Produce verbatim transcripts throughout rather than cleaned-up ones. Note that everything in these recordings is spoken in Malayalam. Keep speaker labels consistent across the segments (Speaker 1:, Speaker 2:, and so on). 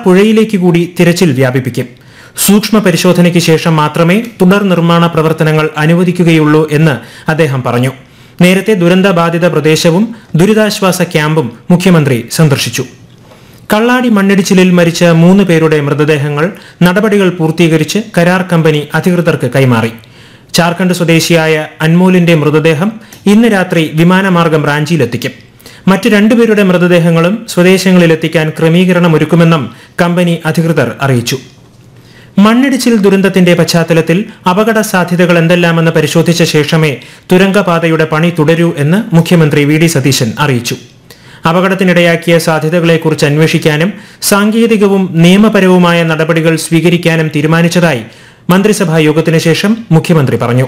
Speaker 1: പുഴയിലേക്ക് കൂടി തിരച്ചിൽ വ്യാപിപ്പിക്കും. സൂക്ഷ്മ പരിശോധനയ്ക്ക് ശേഷം മാത്രമേ തുടർ നിർമ്മാണ പ്രവർത്തനങ്ങൾ അനുവദിക്കുകയുള്ളൂ എന്ന് അദ്ദേഹം പറഞ്ഞു. നേരത്തെ ദുരന്തബാധിത പ്രദേശവും ദുരിതാശ്വാസ ക്യാമ്പും മുഖ്യമന്ത്രി സന്ദർശിച്ചു. കള്ളാടി മണ്ണിടിച്ചിലിൽ മരിച്ച മൂന്ന് പേരുടെ മൃതദേഹങ്ങൾ നടപടികൾ പൂർത്തീകരിച്ച് കരാർ കമ്പനി അധികൃതർക്ക് കൈമാറി. ജാർഖണ്ഡ് സ്വദേശിയായ അൻമോലിന്റെ മൃതദേഹം ഇന്ന് രാത്രി വിമാനമാർഗം റാഞ്ചിയിലെത്തിക്കും. മറ്റ് രണ്ടുപേരുടെ മൃതദേഹങ്ങളും സ്വദേശങ്ങളിലെത്തിക്കാൻ ക്രമീകരണമൊരുക്കുമെന്നും കമ്പനി അധികൃതർ അറിയിച്ചു. മണ്ണിടിച്ചിൽ ദുരന്തത്തിന്റെ പശ്ചാത്തലത്തിൽ അപകട സാധ്യതകൾ എന്തെല്ലാമെന്ന് പരിശോധിച്ച ശേഷമേ തുരങ്കപാതയുടെ പണി തുടരൂ എന്ന് മുഖ്യമന്ത്രി വി ഡി സതീശൻ അറിയിച്ചു. അപകടത്തിനിടയാക്കിയ സാധ്യതകളെക്കുറിച്ച് അന്വേഷിക്കാനും സാങ്കേതികവും നിയമപരവുമായ നടപടികൾ സ്വീകരിക്കാനും തീരുമാനിച്ചതായി മന്ത്രിസഭാ യോഗത്തിന് ശേഷം മുഖ്യമന്ത്രി പറഞ്ഞു.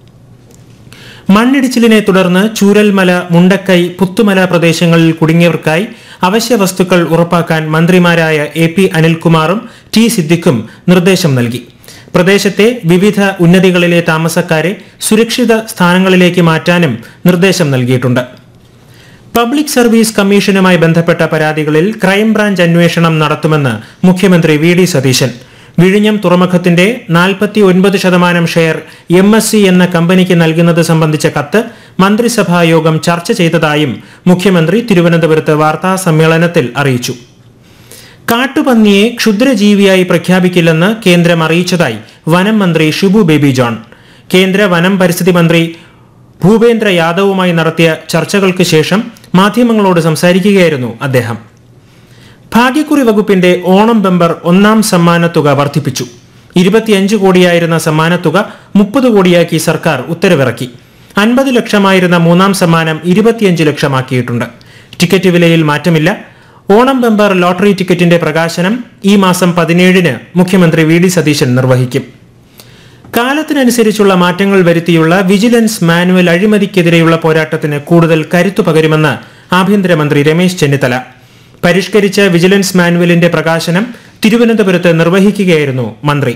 Speaker 1: മണ്ണിടിച്ചിലിനെ തുടർന്ന് ചൂരൽമല, മുണ്ടക്കൈ, പുത്തുമല പ്രദേശങ്ങളിൽ കുടുങ്ങിയവർക്കായി അവശ്യ വസ്തുക്കൾ ഉറപ്പാക്കാൻ മന്ത്രിമാരായ എ പി അനിൽകുമാറും ടി സിദ്ദിഖും നിർദ്ദേശം നൽകി. പ്രദേശത്തെ വിവിധ ഉന്നതികളിലെ താമസക്കാരെ സുരക്ഷിത സ്ഥാനങ്ങളിലേക്ക് മാറ്റാനും നിർദ്ദേശം നൽകിയിട്ടുണ്ട്. പബ്ലിക് സർവീസ് കമ്മീഷനുമായി ബന്ധപ്പെട്ട പരാതികളിൽ ക്രൈംബ്രാഞ്ച് അന്വേഷണം നടത്തുമെന്ന് മുഖ്യമന്ത്രി വി ഡി സതീശൻ. വിഴിഞ്ഞം തുറമുഖത്തിന്റെ നാൽപ്പത്തി ഒൻപത് ശതമാനം ഷെയർ എം എസ് സി എന്ന കമ്പനിക്ക് നൽകുന്നത് സംബന്ധിച്ച കത്ത് മന്ത്രിസഭാ യോഗം ചർച്ച ചെയ്തതായും മുഖ്യമന്ത്രി തിരുവനന്തപുരത്ത് വാർത്താ സമ്മേളനത്തിൽ അറിയിച്ചു. കാട്ടുപന്നിയെ ക്ഷുദ്രജീവിയായി പ്രഖ്യാപിക്കില്ലെന്ന് കേന്ദ്രം അറിയിച്ചതായി വനം മന്ത്രി ഷിബു ബേബി ജോൺ. കേന്ദ്ര വനം പരിസ്ഥിതി മന്ത്രി ഭൂപേന്ദ്ര യാദവുമായി നടത്തിയ ചർച്ചകൾക്ക് ശേഷം മാധ്യമങ്ങളോട് സംസാരിക്കുകയായിരുന്നു അദ്ദേഹം. ഭാഗ്യക്കുറി വകുപ്പിന്റെ ഓണം ബമ്പർ ഒന്നാം സമ്മാനത്തുക വർദ്ധിപ്പിച്ചു. ഇരുപത്തിയഞ്ച് കോടിയായിരുന്ന സമ്മാനത്തുക മുപ്പത് കോടിയാക്കി സർക്കാർ ഉത്തരവിറക്കി. അൻപത് ലക്ഷമായിരുന്ന മൂന്നാം സമ്മാനം ഇരുപത്തിയഞ്ച് ലക്ഷമാക്കിയിട്ടുണ്ട്. ടിക്കറ്റ് വിലയിൽ മാറ്റമില്ല. ഓണം ബമ്പർ ലോട്ടറി ടിക്കറ്റിന്റെ പ്രകാശനം ഈ മാസം പതിനേഴിന് മുഖ്യമന്ത്രി വി ഡി സതീശൻ നിർവഹിക്കും. കാലത്തിനനുസരിച്ചുള്ള മാറ്റങ്ങൾ വരുത്തിയുള്ള വിജിലൻസ് മാനുവൽ അഴിമതിക്കെതിരെയുള്ള പോരാട്ടത്തിന് കൂടുതൽ കരുത്തു പകരുമെന്ന് ആഭ്യന്തരമന്ത്രി രമേശ് ചെന്നിത്തല. പരിഷ്കരിച്ച വിജിലൻസ് മാനുവലിന്റെ പ്രകാശനം തിരുവനന്തപുരത്ത് നിർവഹിക്കുകയായിരുന്നു മന്ത്രി.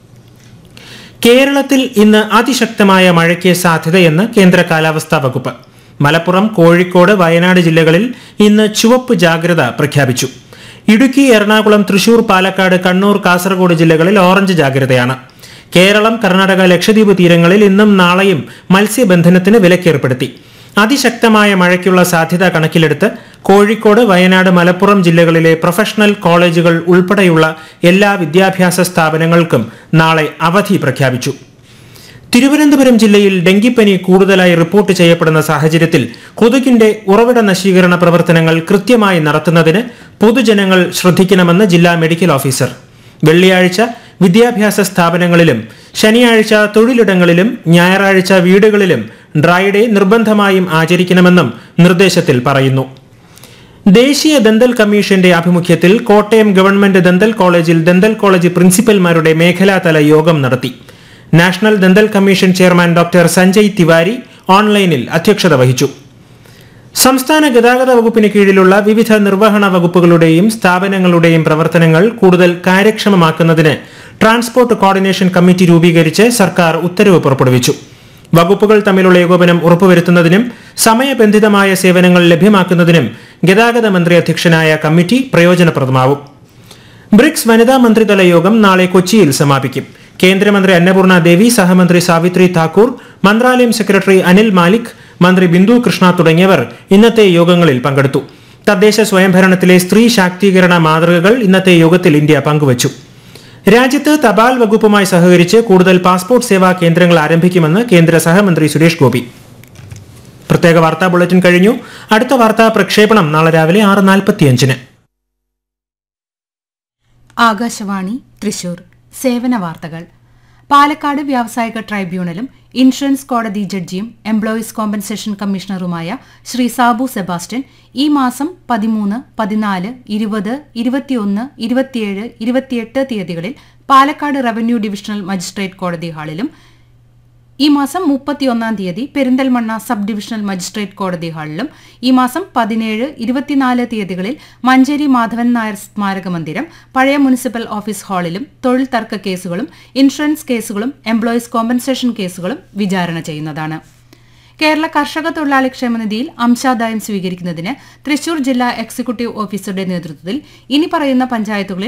Speaker 1: കേരളത്തിൽ ഇന്ന് അതിശക്തമായ മഴയ്ക്ക് സാധ്യതയെന്ന് കേന്ദ്ര കാലാവസ്ഥാ വകുപ്പ്. മലപ്പുറം, കോഴിക്കോട്, വയനാട് ജില്ലകളിൽ ഇന്ന് ചുവപ്പ് ജാഗ്രത പ്രഖ്യാപിച്ചു. ഇടുക്കി, എറണാകുളം, തൃശൂർ, പാലക്കാട്, കണ്ണൂർ, കാസർഗോഡ് ജില്ലകളിൽ ഓറഞ്ച് ജാഗ്രതയാണ്. കേരളം, കർണാടക, ലക്ഷദ്വീപ് തീരങ്ങളിൽ ഇന്നും നാളെയും മത്സ്യബന്ധനത്തിന് വിലക്കേർപ്പെടുത്തി. അതിശക്തമായ മഴയ്ക്കുള്ള സാധ്യത കണക്കിലെടുത്ത് കോഴിക്കോട്, വയനാട്, മലപ്പുറം ജില്ലകളിലെ പ്രൊഫഷണൽ കോളേജുകൾ ഉൾപ്പെടെയുള്ള എല്ലാ വിദ്യാഭ്യാസ സ്ഥാപനങ്ങൾക്കും നാളെ അവധി പ്രഖ്യാപിച്ചു. തിരുവനന്തപുരം ജില്ലയിൽ ഡെങ്കിപ്പനി കൂടുതലായി റിപ്പോർട്ട് ചെയ്യപ്പെടുന്ന സാഹചര്യത്തിൽ കൊതുകിന്റെ ഉറവിട നശീകരണ പ്രവർത്തനങ്ങൾ കൃത്യമായി നടത്തുന്നതിന് പൊതുജനങ്ങൾ ശ്രദ്ധിക്കണമെന്ന് ജില്ലാ മെഡിക്കൽ ഓഫീസർ. വെള്ളിയാഴ്ച വിദ്യാഭ്യാസ സ്ഥാപനങ്ങളിലും ശനിയാഴ്ച തൊഴിലിടങ്ങളിലും ഞായറാഴ്ച വീടുകളിലും ഡ്രൈ ഡേ നിർബന്ധമായും ആചരിക്കണമെന്നും നിർദ്ദേശത്തിൽ പറയുന്നു. ദേശീയ ദന്തൽ കമ്മീഷന്റെ ആഭിമുഖ്യത്തിൽ കോട്ടയം ഗവൺമെന്റ് ദന്തൽ കോളേജിൽ ദന്തൽ കോളേജ് പ്രിൻസിപ്പൽമാരുടെ മേഖലാതല യോഗം നടത്തി. National dental commission chairman doctor Sanjay Tiwari ഓൺലൈനിൽ അധ്യക്ഷത വഹിച്ചു. സംസ്ഥാന ഗതാഗത വകുപ്പിന് കീഴിലുള്ള വിവിധ നിർവഹണ വകുപ്പുകളുടെയും സ്ഥാപനങ്ങളുടെയും പ്രവർത്തനങ്ങൾ കൂടുതൽ കാര്യക്ഷമമാക്കുന്നതിന് ട്രാൻസ്പോർട്ട് കോർഡിനേഷൻ കമ്മിറ്റി രൂപീകരിച്ച് സർക്കാർ ഉത്തരവ് പുറപ്പെടുവിച്ചു. വകുപ്പുകൾ തമ്മിലുള്ള ഏകോപനം ഉറപ്പുവരുത്തുന്നതിനും സമയബന്ധിതമായ സേവനങ്ങൾ ലഭ്യമാക്കുന്നതിനും ഗതാഗത മന്ത്രി അധ്യക്ഷനായ കമ്മിറ്റി പ്രയോജനപ്രദമാവും. ബ്രിക്സ് വനിതാ മന്ത്രിതല യോഗം നാളെ കൊച്ചിയിൽ സമാപിക്കും. കേന്ദ്രമന്ത്രി അന്നപൂർണ ദേവി, സഹമന്ത്രി സാവിത്രി താക്കൂർ, മന്ത്രാലയം സെക്രട്ടറി അനിൽ മാലിക്, മന്ത്രി ബിന്ദു കൃഷ്ണ തുടങ്ങിയവർ ഇന്നത്തെ യോഗങ്ങളിൽ പങ്കെടുത്തു. തദ്ദേശ സ്വയംഭരണത്തിലെ സ്ത്രീ ശാക്തീകരണ മാതൃകകൾ ഇന്നത്തെ യോഗത്തിൽ ഇന്ത്യ പങ്കുവച്ചു. രാജ്യത്ത് തപാൽ വകുപ്പുമായി സഹകരിച്ച് കൂടുതൽ പാസ്പോർട്ട് സേവാ കേന്ദ്രങ്ങൾ ആരംഭിക്കുമെന്ന് കേന്ദ്ര സഹമന്ത്രി സുരേഷ് ഗോപി. പ്രത്യേക വാർത്താ ബുള്ളറ്റിൻ കഴിഞ്ഞു. അടുത്ത വാർത്താ പ്രക്ഷേപണം നാളെ രാവിലെ ആറ് നാൽപ്പത്തിയഞ്ചിന്.
Speaker 2: ആകാശവാണി തൃശൂർ. സേവന വാർത്തകൾ. പാലക്കാട് വ്യാവസായിക ട്രൈബ്യൂണലും ഇൻഷുറൻസ് കോടതി ജഡ്ജിയും employees compensation കമ്മീഷണറുമായ Shri Sabu Sebastian ഈ മാസം പതിമൂന്ന്, പതിനാല്, ഇരുപത്, ഇരുപത്തിയൊന്ന്, ഇരുപത്തിയേഴ്, ഇരുപത്തിയെട്ട് തീയതികളിൽ പാലക്കാട് റവന്യൂ ഡിവിഷണൽ മജിസ്ട്രേറ്റ് കോടതി ഹാളിലും ഈ മാസം മുപ്പത്തിയൊന്നാം തീയതി പെരിന്തൽമണ്ണ സബ് ഡിവിഷണൽ മജിസ്ട്രേറ്റ് കോടതി ഹാളിലും ഈ മാസം പതിനേഴ്, ഇരുപത്തിനാല് തീയതികളിൽ മഞ്ചേരി മാധവൻ നായർ സ്മാരക മന്ദിരം, പഴയ മുനിസിപ്പൽ ഓഫീസ് ഹാളിലും തൊഴിൽ തർക്ക കേസുകളും ഇൻഷുറൻസ് കേസുകളും എംപ്ലോയീസ് കോമ്പൻസേഷൻ കേസുകളും വിചാരണ ചെയ്യുന്നതാണ്. കേരള കർഷക തൊഴിലാളി ക്ഷേമനിധിയിൽ അംശാദായം സ്വീകരിക്കുന്നതിന് തൃശൂർ ജില്ലാ എക്സിക്യൂട്ടീവ് ഓഫീസറുടെ നേതൃത്വത്തിൽ ഇനി പറയുന്ന പഞ്ചായത്തുകളിൽ